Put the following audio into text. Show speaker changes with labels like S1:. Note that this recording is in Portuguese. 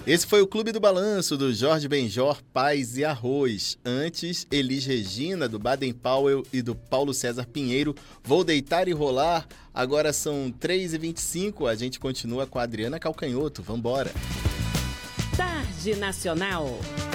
S1: Esse foi o Clube do Balanço, do Jorge Benjor, Paz e Arroz. Antes, Elis Regina, do Baden Powell e do Paulo César Pinheiro, Vou Deitar e Rolar. Agora são 3h25, a gente continua com a Adriana Calcanhoto. Vambora!
S2: Tarde Nacional.